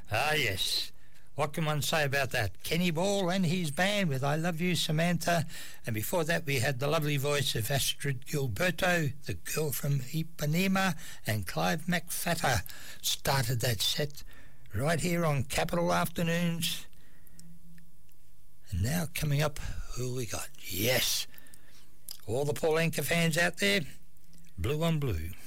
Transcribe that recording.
Ah, yes. What can one say about that? Kenny Ball and his band with I Love You, Samantha. And before that, we had the lovely voice of Astrid Gilberto, the girl from Ipanema, and Clive McFatter started that set right here on Capital Afternoons. And now coming up, who we got? Yes, all the Paul Anka fans out there, Blue on Blue.